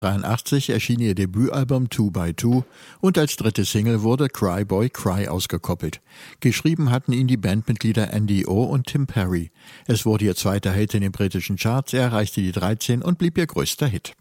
1983 erschien ihr Debütalbum 2x2 und als dritte Single wurde Cry Boy Cry ausgekoppelt. Geschrieben hatten ihn die Bandmitglieder Andy O und Tim Perry. Es wurde ihr zweiter Hit in den britischen Charts, er erreichte die 13 und blieb ihr größter Hit.